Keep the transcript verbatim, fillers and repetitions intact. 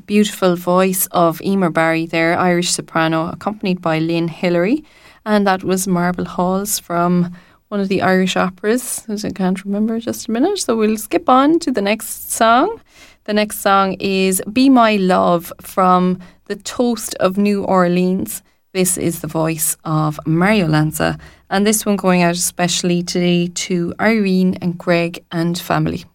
beautiful voice of Emer Barry there, Irish soprano, accompanied by Lynn Hillary. And that was Marble Halls from one of the Irish operas, which I can't remember just a minute. So we'll skip on to the next song. The next song is Be My Love from The Toast of New Orleans. This is the voice of Mario Lanza. And this one going out especially today to Irene and Greg and family.